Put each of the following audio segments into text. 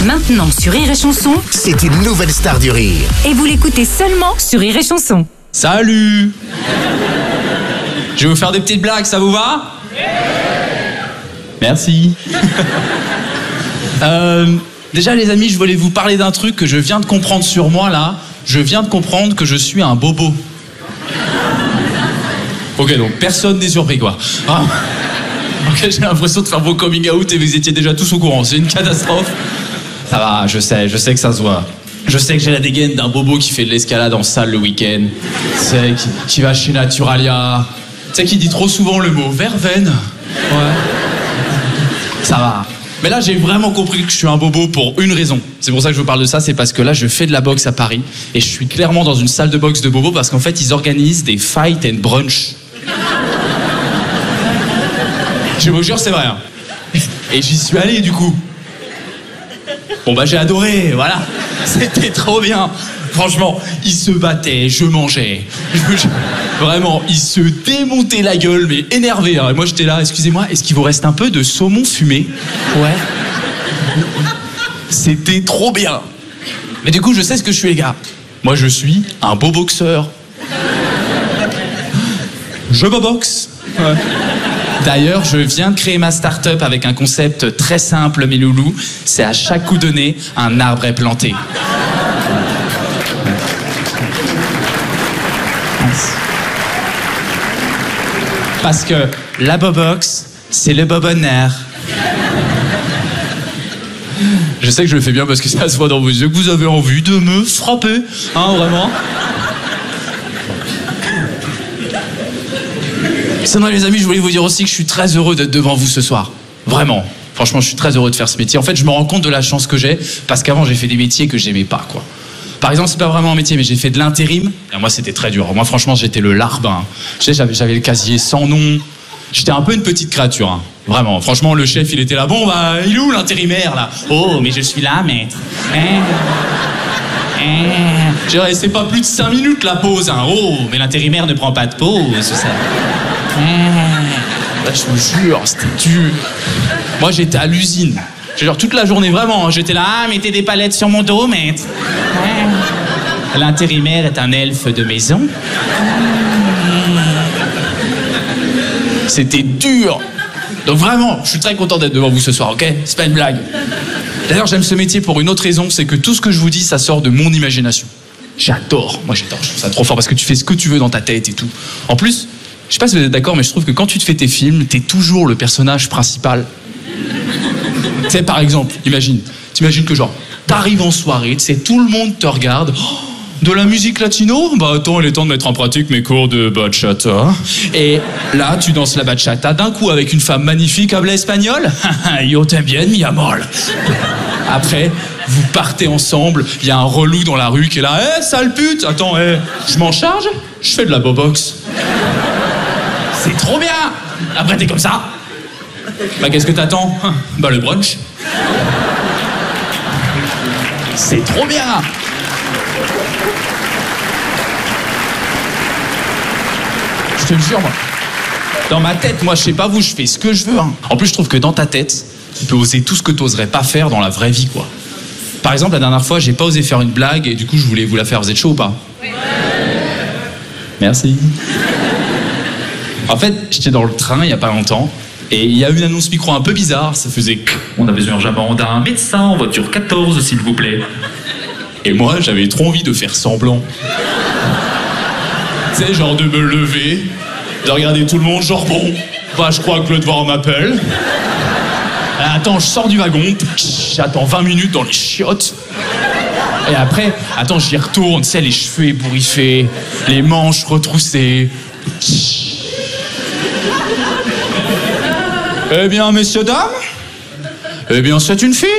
Maintenant sur Rire et Chanson, C'est une nouvelle star du rire. et vous l'écoutez seulement sur Rire et Chanson. Salut! Je vais vous faire des petites blagues, ça vous va? Merci. Déjà les amis, je voulais vous parler d'un truc que je viens de comprendre sur moi là. Je viens de comprendre que je suis un bobo. Ok, donc personne n'est surpris quoi. Ah. Ok, j'ai l'impression de faire vos coming out et vous étiez déjà tous au courant. C'est une catastrophe. Ça va, je sais que ça se voit. Je sais que j'ai la dégaine d'un bobo qui fait de l'escalade en salle le week-end. C'est qui va chez Naturalia. Tu sais, qui dit trop souvent le mot verveine. Ouais. Ça va. Mais là, j'ai vraiment compris que je suis un bobo pour une raison. C'est pour ça que je vous parle de ça, c'est parce que là, je fais de la boxe à Paris. Et je suis clairement dans une salle de boxe de bobo parce qu'en fait, ils organisent des fight and brunch. Je vous jure, c'est vrai. Hein. Et j'y suis allé, du coup. Bon, bah, j'ai adoré, voilà. C'était trop bien. Franchement, ils se battaient, je mangeais. Vraiment, ils se démontaient la gueule, mais énervés. Hein. Et moi, j'étais là, excusez-moi, est-ce qu'il vous reste un peu de saumon fumé? Ouais. C'était trop bien. Mais du coup, je sais ce que je suis, les gars. Moi, je suis un beau boxeur. Je boxe. Ouais. D'ailleurs, je viens de créer ma start-up avec un concept très simple, mes loulous. C'est à chaque coup donné, un arbre est planté. Parce que la bobox, c'est le bobonnaire. Je sais que je le fais bien parce que ça se voit dans vos yeux que vous avez envie de me frapper. Hein, vraiment? Sinon, les amis, je voulais vous dire aussi que je suis très heureux d'être devant vous ce soir. Vraiment. Franchement, je suis très heureux de faire ce métier. En fait, je me rends compte de la chance que j'ai parce qu'avant, j'ai fait des métiers que j'aimais pas, quoi. Par exemple, c'est pas vraiment un métier, mais j'ai fait de l'intérim. Et moi, c'était très dur. Moi, franchement, j'étais le larbin. Tu sais, j'avais le casier sans nom. J'étais un peu une petite créature, hein. Vraiment. Franchement, le chef, il était là. Bon, bah, il est où l'intérimaire, là? Oh, mais je suis là, maître. Je dirais, c'est pas plus de 5 minutes, la pause, hein. Oh, mais l'intérimaire ne prend pas de pause, ça. Là, je vous jure, c'était dur. Moi, j'étais à l'usine. Genre toute la journée, vraiment. J'étais là, mettez des palettes sur mon dos, maître. L'intérimaire est un elfe de maison. C'était dur. Donc vraiment, je suis très content d'être devant vous ce soir, ok? C'est pas une blague. D'ailleurs, j'aime ce métier pour une autre raison, c'est que tout ce que je vous dis, ça sort de mon imagination. J'adore. Moi, j'adore. Je trouve ça trop fort parce que tu fais ce que tu veux dans ta tête et tout. En plus, je sais pas si vous êtes d'accord, mais je trouve que quand tu te fais tes films, t'es toujours le personnage principal. Tu sais, par exemple, t'imagines que genre, t'arrives en soirée, tu sais, tout le monde te regarde. Oh, de la musique latino? Bah attends, il est temps de mettre en pratique mes cours de bachata. Et là, tu danses la bachata d'un coup avec une femme magnifique à blé espagnol. Yo t'aimes bien, mi amor. Après, vous partez ensemble, il y a un relou dans la rue qui est là. Eh, sale pute! Attends, je m'en charge? Je fais de la bobox. C'est trop bien! Après, t'es comme ça. Bah, qu'est-ce que t'attends? Bah, le brunch. C'est trop bien! Je te le jure, moi. Dans ma tête, moi, je sais pas vous, je fais ce que je veux. Hein. En plus, je trouve que dans ta tête, tu peux oser tout ce que t'oserais pas faire dans la vraie vie, quoi. Par exemple, la dernière fois, j'ai pas osé faire une blague et du coup, je voulais vous la faire. Vous êtes chaud ou pas? Oui. Merci. En fait, j'étais dans le train il y a pas longtemps et il y a eu une annonce micro un peu bizarre. Ça faisait on a besoin urgemment d'un médecin en voiture 14, s'il vous plaît. Et moi, j'avais trop envie de faire semblant. Tu sais, genre de me lever, de regarder tout le monde, genre bon, bah je crois que le devoir m'appelle. Attends, je sors du wagon, j'attends 20 minutes dans les chiottes. Et après, attends, j'y retourne, tu sais, les cheveux ébouriffés, les manches retroussées. Eh bien, messieurs, dames, eh bien, c'est une fille.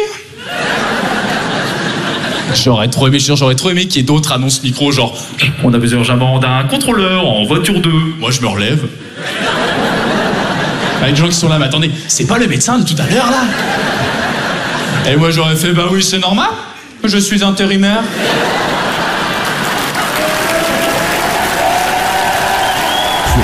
J'aurais trop aimé qu'il y ait d'autres annonces micro, genre on a besoin urgemment d'un contrôleur en voiture 2. Moi, je me relève. Avec des gens qui sont là, mais attendez, c'est pas le médecin de tout à l'heure, là? Et moi, j'aurais fait, bah oui, c'est normal. Je suis intérimaire.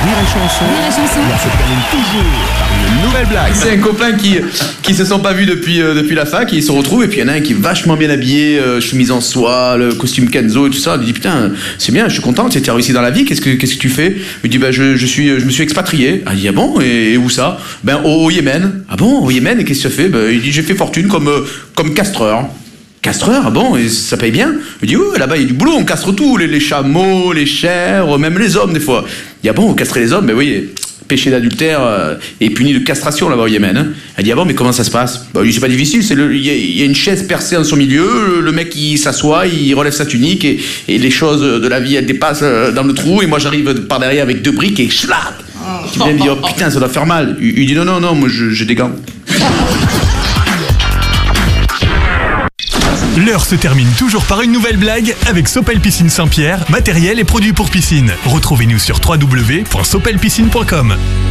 Rire et Chanson. Rire et Chanson. On se termine toujours par une nouvelle blague. C'est un copain qui se sont pas vus depuis la fac, et ils se retrouvent, et puis il y en a un qui est vachement bien habillé, chemise en soie, le costume Kenzo et tout ça. Il dit putain, c'est bien, je suis content, tu as réussi dans la vie, qu'est-ce que tu fais? Il dit je me suis expatrié. Il dit ah bon, et où ça? Au Yémen. Ah bon, au Yémen, et qu'est-ce que tu as fait? Il dit j'ai fait fortune comme castreur. Castreur, ah bon, et ça paye bien? Il dit oui, là-bas il y a du boulot, on castre tout, les chameaux, les chèvres, même les hommes des fois. Il dit ah bon, vous castrez les hommes? Oui, péché d'adultère est puni de castration là-bas au Yémen. Hein. Elle dit ah bon, mais comment ça se passe? Il dit c'est pas difficile, il y a une chaise percée en son milieu, le mec il s'assoit, il relève sa tunique, et les choses de la vie elles dépassent dans le trou, et moi j'arrive par derrière avec 2 briques et schlat. Tu viens me dire oh putain ça doit faire mal. Il dit non, moi j'ai des gants. L'heure se termine toujours par une nouvelle blague avec Sopel Piscine Saint-Pierre, matériel et produits pour piscine. Retrouvez-nous sur www.sopelpiscine.com.